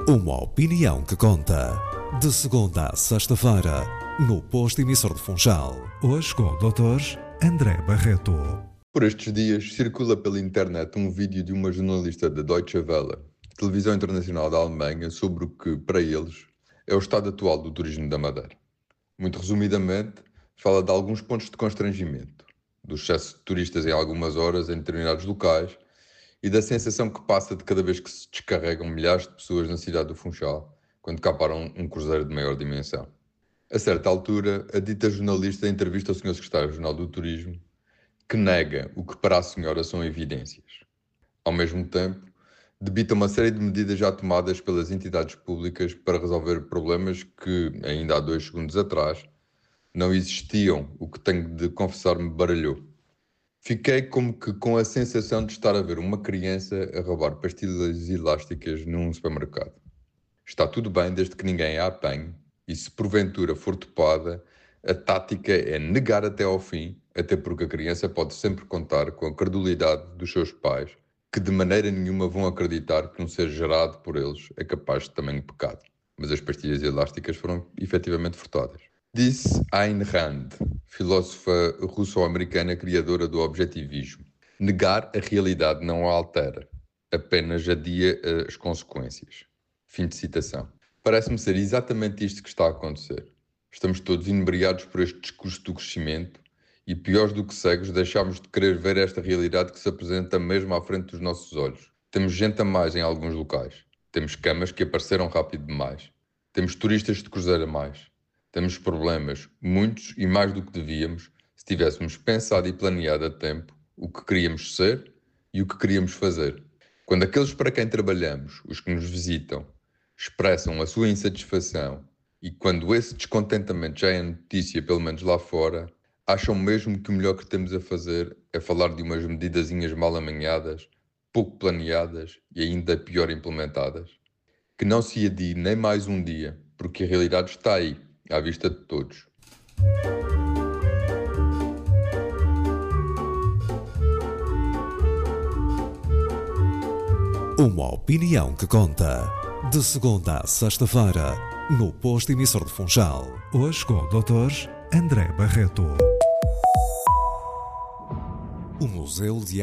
Uma opinião que conta. De segunda a sexta-feira, no posto emissor de Funchal. Hoje com o Dr. André Barreto. Por estes dias, circula pela internet um vídeo de uma jornalista da Deutsche Welle, televisão internacional da Alemanha, sobre o que, para eles, é o estado atual do turismo da Madeira. Muito resumidamente, fala de alguns pontos de constrangimento, do excesso de turistas em algumas horas em determinados locais e da sensação que passa de cada vez que se descarregam milhares de pessoas na cidade do Funchal, quando cá para um cruzeiro de maior dimensão. A certa altura, a dita jornalista entrevista o Sr. Secretário-Geral do Turismo, que nega o que para a senhora são evidências. Ao mesmo tempo, debita uma série de medidas já tomadas pelas entidades públicas para resolver problemas que, ainda há 2 segundos atrás, não existiam, o que tenho de confessar me baralhou. Fiquei como que com a sensação de estar a ver uma criança a roubar pastilhas elásticas num supermercado. Está tudo bem desde que ninguém a apanhe, e se porventura for topada, a tática é negar até ao fim, até porque a criança pode sempre contar com a credulidade dos seus pais, que de maneira nenhuma vão acreditar que um ser gerado por eles é capaz de tamanho pecado. Mas as pastilhas elásticas foram efetivamente furtadas. Disse Ayn Rand, filósofa russo-americana criadora do objetivismo: negar a realidade não a altera, apenas adia as consequências. Fim de citação. Parece-me ser exatamente isto que está a acontecer. Estamos todos inebriados por este discurso do crescimento e, piores do que cegos, deixámos de querer ver esta realidade que se apresenta mesmo à frente dos nossos olhos. Temos gente a mais em alguns locais. Temos camas que apareceram rápido demais. Temos turistas de cruzeiro a mais. Temos problemas, muitos e mais do que devíamos, se tivéssemos pensado e planeado a tempo o que queríamos ser e o que queríamos fazer. Quando aqueles para quem trabalhamos, os que nos visitam, expressam a sua insatisfação e quando esse descontentamento já é notícia, pelo menos lá fora, acham mesmo que o melhor que temos a fazer é falar de umas medidazinhas mal amanhadas, pouco planeadas e ainda pior implementadas? Que não se adie nem mais um dia, porque a realidade está aí, à vista de todos. Uma opinião que conta. De segunda a sexta-feira, no posto emissor de Funchal. Hoje com o Dr. André Barreto. O Museu de